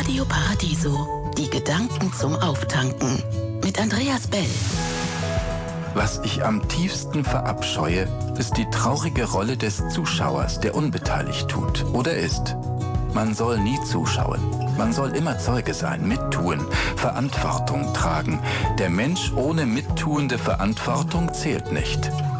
Radio Paradiso, die Gedanken zum Auftanken. Mit Andreas Bell. Was ich am tiefsten verabscheue, ist die traurige Rolle des Zuschauers, der unbeteiligt tut oder ist. Man soll nie zuschauen. Man soll immer Zeuge sein, mittun, Verantwortung tragen. Der Mensch ohne mittuende Verantwortung zählt nicht.